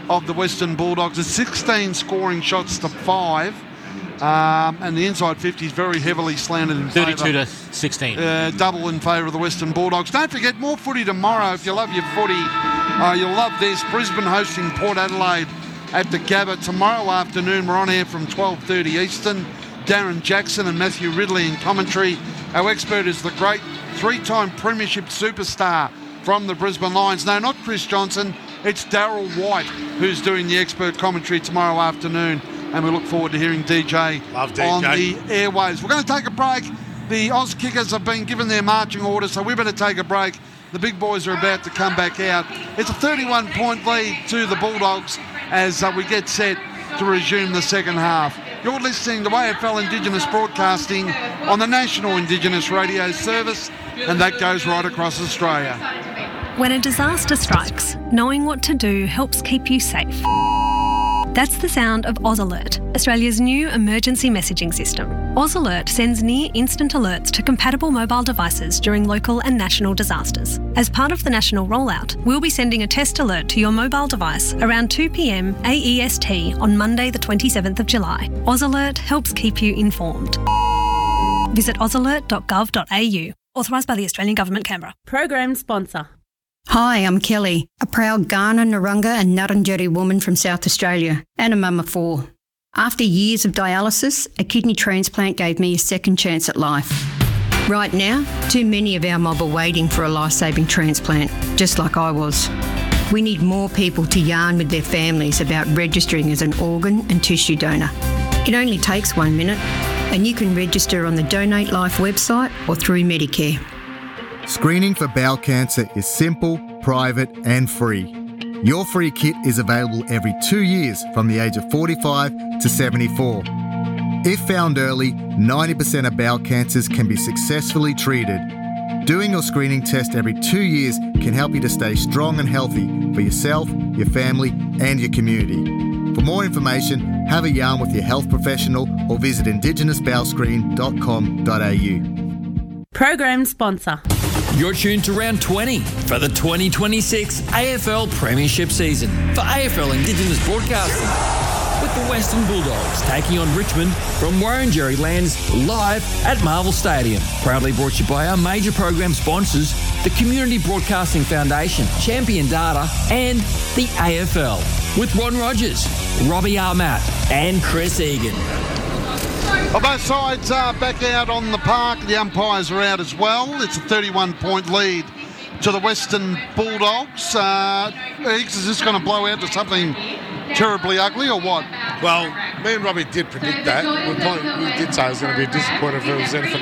of the Western Bulldogs. It's 16 scoring shots to 5. And the inside 50 is very heavily slanted in favour. 32 to 16. Double in favour of the Western Bulldogs. Don't forget, more footy tomorrow. If you love your footy, you'll love this. Brisbane hosting Port Adelaide at the Gabba tomorrow afternoon. We're on air from 12:30 Eastern. Darren Jackson and Matthew Ridley in commentary. Our expert is the great 3-time premiership superstar from the Brisbane Lions. No, not Chris Johnson. It's Darryl White who's doing the expert commentary tomorrow afternoon. And we look forward to hearing DJ on the airwaves. We're going to take a break. The Oz Kickers have been given their marching orders, so we better take a break. The big boys are about to come back out. It's a 31-point lead to the Bulldogs as we get set to resume the second half. You're listening to AFL Indigenous Broadcasting on the National Indigenous Radio Service, and that goes right across Australia. When a disaster strikes, knowing what to do helps keep you safe. That's the sound of Oz Alert, Australia's new emergency messaging system. Oz Alert sends near-instant alerts to compatible mobile devices during local and national disasters. As part of the national rollout, we'll be sending a test alert to your mobile device around 2 p.m. AEST on Monday the 27th of July. Oz Alert helps keep you informed. Visit ozalert.gov.au. Authorised by the Australian Government, Canberra. Program sponsor. Hi, I'm Kelly, a proud Kaurna, Narungga and Ngarrindjeri woman from South Australia and a mum of 4. After years of dialysis, a kidney transplant gave me a second chance at life. Right now, too many of our mob are waiting for a life-saving transplant, just like I was. We need more people to yarn with their families about registering as an organ and tissue donor. It only takes 1 minute, and you can register on the Donate Life website or through Medicare. Screening for bowel cancer is simple, private and free. Your free kit is available every 2 years from the age of 45 to 74. If found early, 90% of bowel cancers can be successfully treated. Doing your screening test every 2 years can help you to stay strong and healthy for yourself, your family and your community. For more information, have a yarn with your health professional or visit indigenousbowelscreen.com.au. Program sponsor. You're tuned to round 20 for the 2026 AFL Premiership season for AFL Indigenous Broadcasting, with the Western Bulldogs taking on Richmond from Wurundjeri lands live at Marvel Stadium. Proudly brought to you by our major program sponsors, the Community Broadcasting Foundation, Champion Data and the AFL, with Ron Rogers, Robbie Armat and Chris Egan. Well, both sides are back out on the park. The umpires are out as well. It's a 31-point lead to the Western Bulldogs. Higgs, is this going to blow out to something terribly ugly or what? Well, me and Robbie did predict that. We did say it was going to be disappointing if it was anything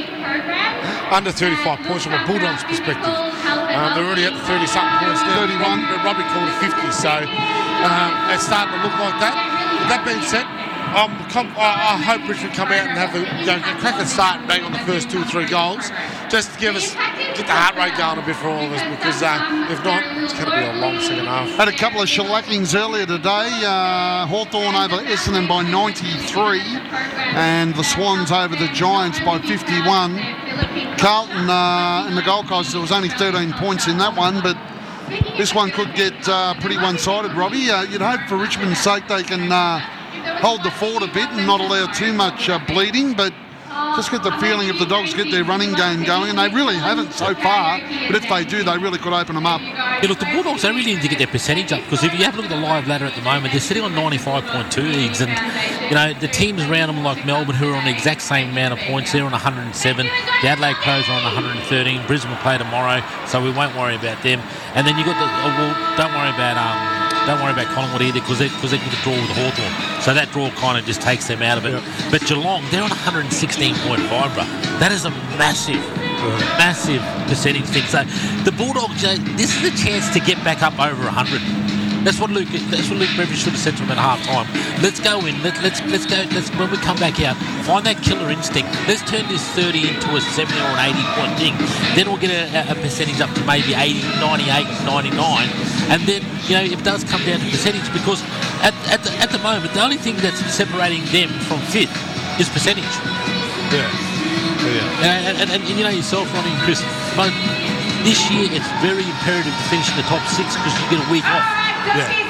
under 35 points from a Bulldogs perspective. They're already at the 30-something points now. 31. Robbie called it 50, so it's starting to look like that. With that being said, I hope Richmond come out and have a cracking start and bang on the first 2 or 3 goals, just to get the heart rate going a bit for all of us, because if not, it's going to be a long second half. Had a couple of shellackings earlier today. Hawthorn over Essendon by 93, and the Swans over the Giants by 51. Carlton and the Gold Coast, there was only 13 points in that one, but this one could get pretty one-sided, Robbie. You'd hope for Richmond's sake they can hold the fort a bit and not allow too much bleeding, but just get the feeling if the Dogs get their running game going, and they really haven't so far, but if they do, they really could open them up. Yeah, look, the Bulldogs, they really need to get their percentage up, because if you have a look at the live ladder at the moment, they're sitting on 95.2 eggs, and the teams around them like Melbourne, who are on the exact same amount of points, they're on 107. The Adelaide Crows are on 113. Brisbane will play tomorrow, so we won't worry about them. And then you got don't worry about Collingwood either, because they get a draw with Hawthorn. So that draw kind of just takes them out of it. Yeah. But Geelong, they're on 116.5, bro. That is a massive percentage thing. So the Bulldogs, this is a chance to get back up over 100. That's what Luke Beveridge should have said to him at half time. Let's go in. Let's go. When we come back out, find that killer instinct. Let's turn this 30 into a 70 or an 80-point thing. Then we'll get a percentage up to maybe 80, 98, 99. And then, it does come down to percentage, because at the moment, the only thing that's separating them from fifth is percentage. Yeah. And you know yourself, Ronnie and Chris, but this year it's very imperative to finish in the top 6, because you get a week off. Yeah.